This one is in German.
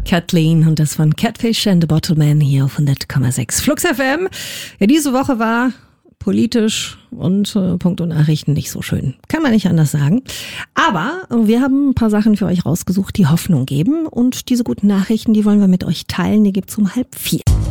Kathleen und das von Catfish and the Bottleman hier auf 100,6 Flux FM. Ja, diese Woche war politisch und Punkt und Nachrichten nicht so schön. Kann man nicht anders sagen. Aber wir haben ein paar Sachen für euch rausgesucht, die Hoffnung geben. Und diese guten Nachrichten, die wollen wir mit euch teilen. Die gibt's um 3:30.